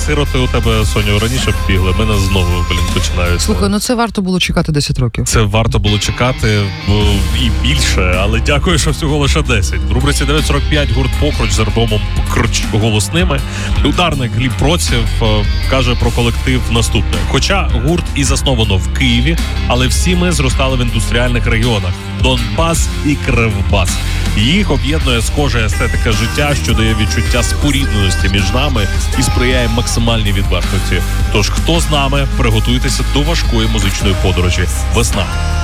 сироти у тебе, Соню, раніше бігли, мене знову, починають. Слухай, ну це варто було чекати 10 років. Це варто було чекати і більше, але дякую, що всього лише 10. В рубриці 945 гурт «Покруч» з альбомом «Покруч» голосними. Ударник Гліб Проців каже про колектив наступне. Хоча гурт і засновано в Києві, але всі ми зростали в індустріальних регіонах – Донбас і Кривбас. Їх об'єднує схожа естетика життя, що дає відчуття спорідненості між нами і сприяє максимальній відвертості. Тож, хто з нами, приготуйтеся до важкої музичної подорожі. Весна.